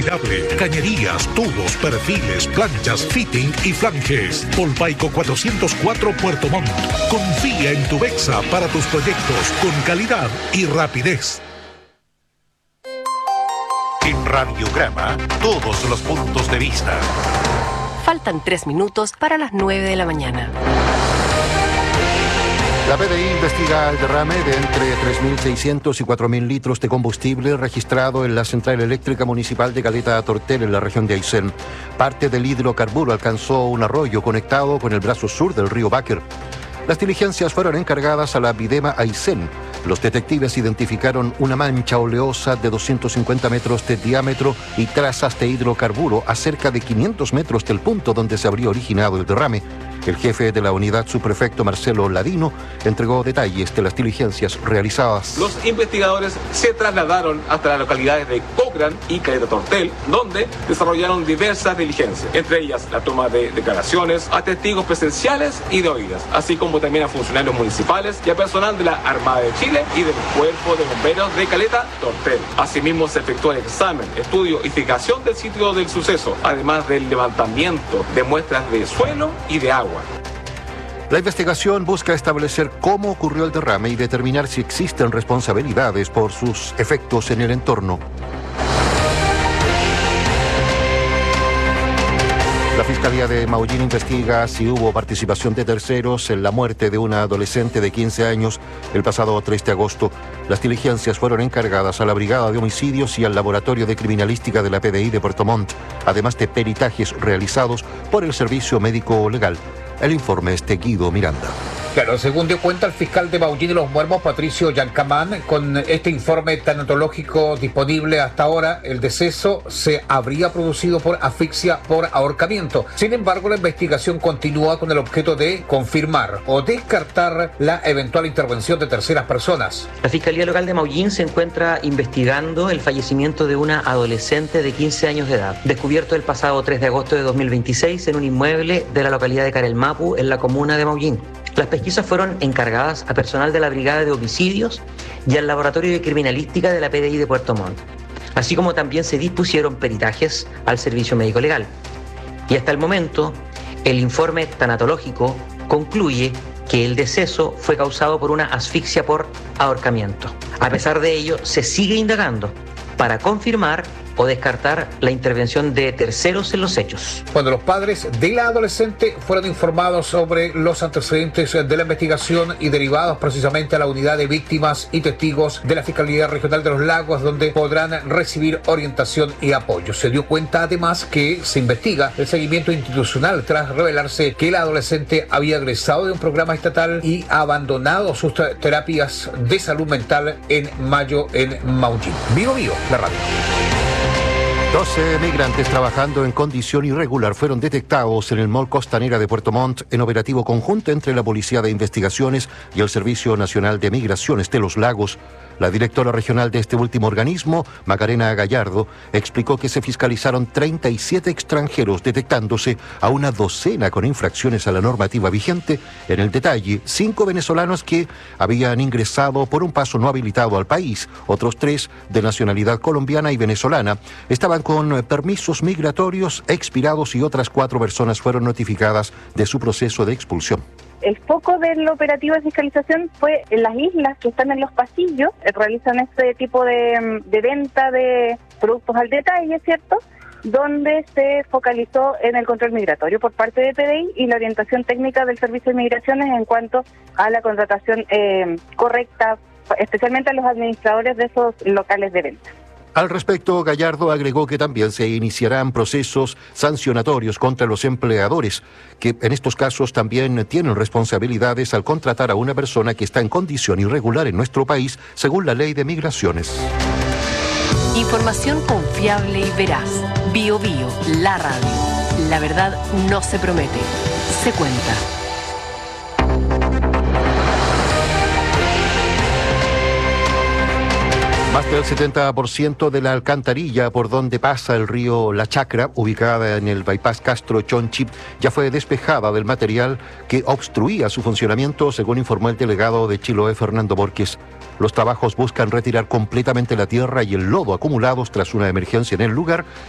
inoxidable, cañerías, tubos, perfiles, planchas, fitting y flanges. Volpaico 404 Puerto Montt. Confía en tu Bexa para tus proyectos con calidad y rapidez. En Radiograma, todos los puntos de vista. Faltan 3 minutos para las 9 de la mañana. La PDI investiga el derrame de entre 3.600 y 4.000 litros de combustible registrado en la central eléctrica municipal de Caleta Tortel, en la región de Aysén. Parte del hidrocarburo alcanzó un arroyo conectado con el brazo sur del río Báquer. Las diligencias fueron encargadas a la Videma Aysén. Los detectives identificaron una mancha oleosa de 250 metros de diámetro y trazas de hidrocarburo a cerca de 500 metros del punto donde se habría originado el derrame. El jefe de la unidad, subprefecto Marcelo Ladino, entregó detalles de las diligencias realizadas. Los investigadores se trasladaron hasta las localidades de Cochrane y Caleta Tortel, donde desarrollaron diversas diligencias, entre ellas la toma de declaraciones a testigos presenciales y de oídas, así como también a funcionarios municipales y a personal de la Armada de Chile y del Cuerpo de Bomberos de Caleta Tortel. Asimismo, se efectuó el examen, estudio y fijación del sitio del suceso, además del levantamiento de muestras de suelo y de agua. La investigación busca establecer cómo ocurrió el derrame y determinar si existen responsabilidades por sus efectos en el entorno. La Fiscalía de Maullín investiga si hubo participación de terceros en la muerte de una adolescente de 15 años el pasado 3 de agosto. Las diligencias fueron encargadas a la Brigada de Homicidios y al Laboratorio de Criminalística de la PDI de Puerto Montt, además de peritajes realizados por el Servicio Médico Legal. El informe es de Guido Miranda. Claro, según dio cuenta el fiscal de Maullín y Los Muermos, Patricio Yancamán, con este informe tanatológico disponible hasta ahora, el deceso se habría producido por asfixia por ahorcamiento. Sin embargo, la investigación continúa con el objeto de confirmar o descartar la eventual intervención de terceras personas. La Fiscalía Local de Maullín se encuentra investigando el fallecimiento de una adolescente de 15 años de edad, descubierto el pasado 3 de agosto de 2026 en un inmueble de la localidad de Carelmapu, en la comuna de Maullín. Las pesquisas fueron encargadas a personal de la Brigada de Homicidios y al Laboratorio de Criminalística de la PDI de Puerto Montt, así como también se dispusieron peritajes al Servicio Médico Legal. Y hasta el momento, el informe tanatológico concluye que el deceso fue causado por una asfixia por ahorcamiento. A pesar de ello, se sigue indagando para confirmar o descartar la intervención de terceros en los hechos. Cuando los padres de la adolescente fueron informados sobre los antecedentes de la investigación y derivados precisamente a la unidad de víctimas y testigos de la Fiscalía Regional de los Lagos, donde podrán recibir orientación y apoyo. Se dio cuenta además que se investiga el seguimiento institucional tras revelarse que la adolescente había egresado de un programa estatal y ha abandonado sus terapias de salud mental en mayo en Maullín. Vivo, la radio. 12 migrantes trabajando en condición irregular fueron detectados en el Mall Costanera de Puerto Montt en operativo conjunto entre la Policía de Investigaciones y el Servicio Nacional de Migraciones de los Lagos. La directora regional de este último organismo, Macarena Gallardo, explicó que se fiscalizaron 37 extranjeros, detectándose a una docena con infracciones a la normativa vigente. En el detalle, 5 venezolanos que habían ingresado por un paso no habilitado al país. Otros 3 de nacionalidad colombiana y venezolana estaban con permisos migratorios expirados y otras 4 personas fueron notificadas de su proceso de expulsión. El foco del operativo de fiscalización fue en las islas que están en los pasillos, realizan este tipo de venta de productos al detalle, ¿cierto?, donde se focalizó en el control migratorio por parte de PDI y la orientación técnica del Servicio de Migraciones en cuanto a la contratación correcta, especialmente a los administradores de esos locales de venta. Al respecto, Gallardo agregó que también se iniciarán procesos sancionatorios contra los empleadores, que en estos casos también tienen responsabilidades al contratar a una persona que está en condición irregular en nuestro país, según la Ley de Migraciones. Información confiable y veraz. Bio, la radio. La verdad no se promete, se cuenta. Más del 70% de la alcantarilla por donde pasa el río La Chacra, ubicada en el bypass Castro Chonchi, ya fue despejada del material que obstruía su funcionamiento, según informó el delegado de Chiloé, Fernando Borges. Los trabajos buscan retirar completamente la tierra y el lodo acumulados tras una emergencia en el lugar